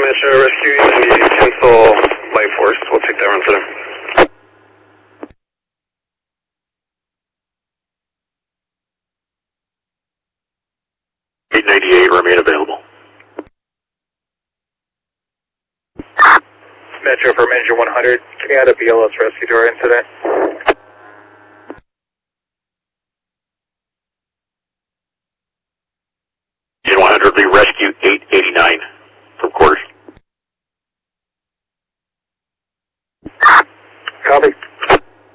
Metro Rescue, you need to cancel Life Force. We'll take that run today. 898, remain available. Metro for Manager 100, can you add a BLS rescue to our incident?